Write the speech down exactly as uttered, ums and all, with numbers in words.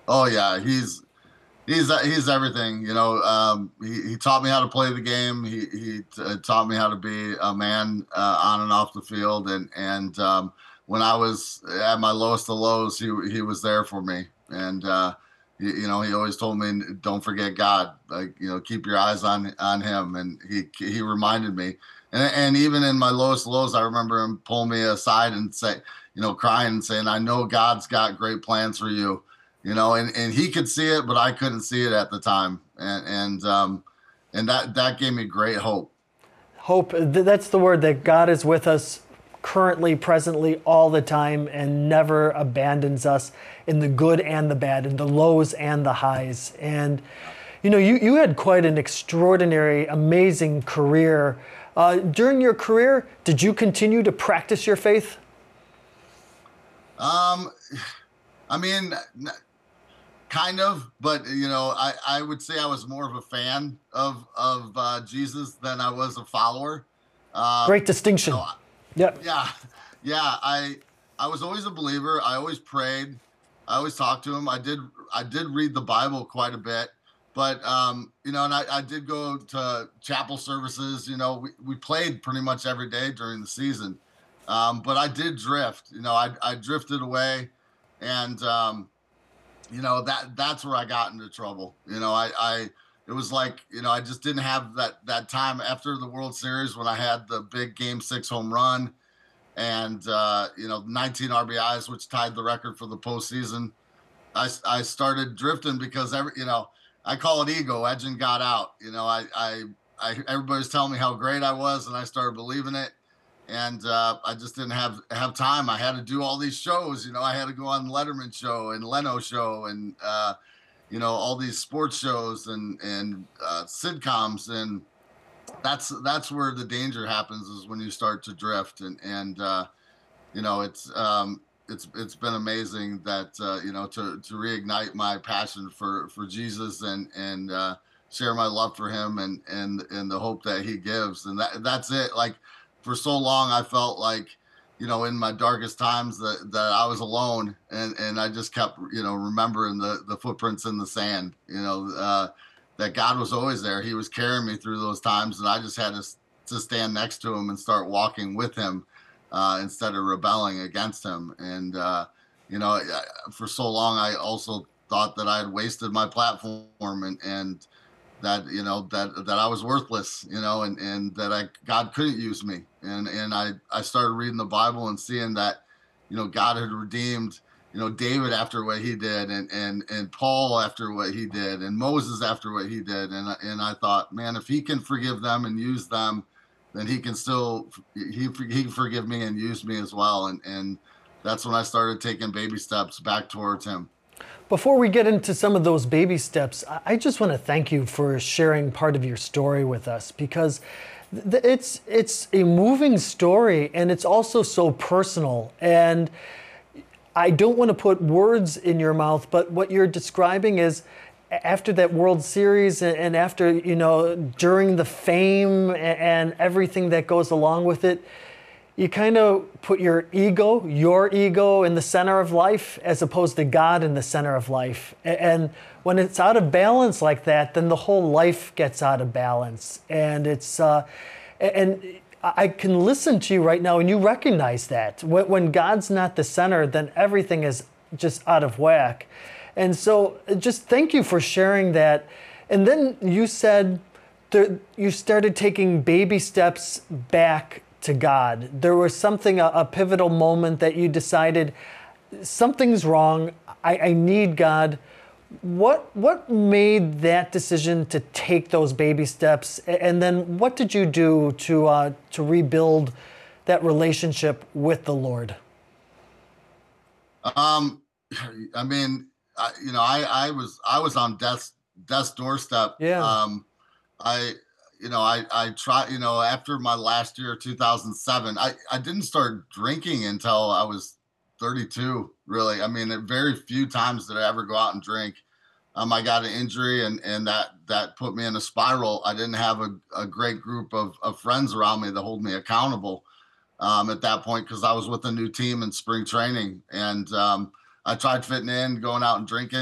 Oh yeah, he's he's he's everything. You know, um, he he taught me how to play the game. He he uh, taught me how to be a man uh, on and off the field. And and um, when I was at my lowest of lows, he he was there for me. And uh, you, you know, he always told me, "Don't forget God. Like, you know, keep your eyes on on Him." And he he reminded me. And and even in my lowest lows, I remember him pulling me aside and say, you know, crying and saying, "I know God's got great plans for you." You know, and, and he could see it, but I couldn't see it at the time. And and um, and that that gave me great hope. Hope, that's the word, that God is with us currently, presently, all the time, and never abandons us in the good and the bad, in the lows and the highs. And, you know, you, you had quite an extraordinary, amazing career. Uh, during your career, did you continue to practice your faith? Um, I mean, kind of, but you know, I I would say I was more of a fan of of uh, Jesus than I was a follower. Um, Great you know, distinction. Yep. yeah, yeah. I I was always a believer. I always prayed. I always talked to him. I did I did read the Bible quite a bit, but um, you know, and I, I did go to chapel services. You know, we, we played pretty much every day during the season. Um, but I did drift. You know, I I drifted away, and um, you know that that's where I got into trouble. You know, I I it was like, you know, I just didn't have that that time after the World Series when I had the big Game Six home run and uh, you know, nineteen R B Is, which tied the record for the postseason. I I started drifting because every you know I call it ego. Edging got out. You know, I I, I everybody's telling me how great I was, and I started believing it. And uh, I just didn't have have time. I had to do all these shows. You know, I had to go on Letterman show and Leno show and uh, you know, all these sports shows and and uh, sitcoms. And that's that's where the danger happens, is when you start to drift. And and uh, you know, it's um, it's it's been amazing that uh, you know, to to reignite my passion for for Jesus and and uh, share my love for Him and and and the hope that He gives. And that that's it. Like, for so long, I felt like, you know, in my darkest times, that that I was alone, and and I just kept, you know, remembering the the footprints in the sand. You know, uh, that God was always there. He was carrying me through those times, and I just had to to stand next to Him and start walking with Him, uh, instead of rebelling against Him. And uh, you know, for so long, I also thought that I had wasted my platform, and and that, you know, that that I was worthless, you know, and and that I God couldn't use me. And and I I started reading the Bible and seeing that, you know, God had redeemed, you know, David after what he did, and and and Paul after what he did, and Moses after what he did. And I- and I thought, man, if He can forgive them and use them, then He can still he he can forgive me and use me as well. And and that's when I started taking baby steps back towards Him. Before we get into some of those baby steps, I I just want to thank you for sharing part of your story with us, because th- it's it's a moving story, and it's also so personal. And I don't want to put words in your mouth, but what you're describing is, after that World Series, and and after, you know, during the fame a- and everything that goes along with it, you kind of put your ego, your ego in the center of life, as opposed to God in the center of life. A- And when it's out of balance like that, then the whole life gets out of balance. And it's, uh, a- and I can listen to you right now and you recognize that. When when God's not the center, then everything is just out of whack. And so uh, just thank you for sharing that. And then you said there, you started taking baby steps back to God. There was something, a, a pivotal moment that you decided something's wrong. I, I need God. What what made that decision to take those baby steps? A- And then what did you do to uh, to rebuild that relationship with the Lord? Um, I mean, I, you know, I I was I was on death's death's doorstep. Yeah. Um, I you know, I I tried, you know, after my last year, two thousand seven, I I didn't start drinking until I was thirty-two. Really, I mean, very few times did I ever go out and drink. Um, I got an injury, and and that that put me in a spiral. I didn't have a, a great group of, of friends around me to hold me accountable, um, at that point, because I was with a new team in spring training. And um, I tried fitting in, going out and drinking.